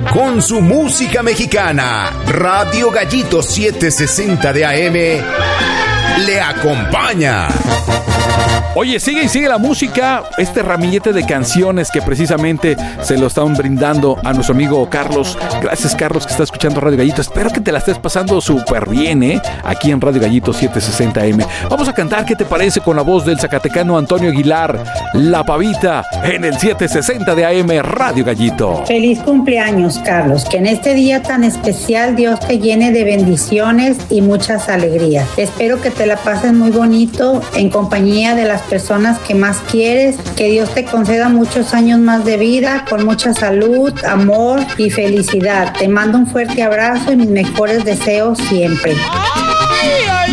con su música mexicana. Radio Gallito 760 de AM le acompaña. Oye, sigue y sigue la música, este ramillete de canciones que precisamente se lo están brindando a nuestro amigo Carlos. Gracias, Carlos, que está escuchando Radio Gallito. Espero que te la estés pasando súper bien, aquí en Radio Gallito 760M. Vamos a cantar, ¿qué te parece? Con la voz del zacatecano Antonio Aguilar, La Pavita, en el 760 de AM Radio Gallito. Feliz cumpleaños, Carlos. Que en este día tan especial Dios te llene de bendiciones y muchas alegrías. Espero que te la pases muy bonito en compañía de las personas que más quieres, que Dios te conceda muchos años más de vida, con mucha salud, amor y felicidad. Te mando un fuerte abrazo y mis mejores deseos siempre.